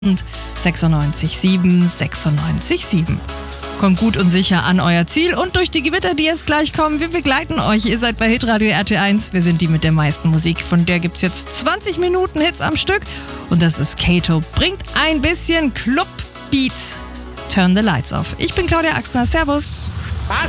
96,7, 96,7. Kommt gut und sicher an euer Ziel und durch die Gewitter, die jetzt gleich kommen. Wir begleiten euch. Ihr seid bei Hitradio RT1. Wir sind die mit der meisten Musik. Von der gibt's jetzt 20 Minuten Hits am Stück. Und das ist Kato. Bringt ein bisschen Club-Beats. Turn the lights off. Ich bin Claudia Axner. Servus.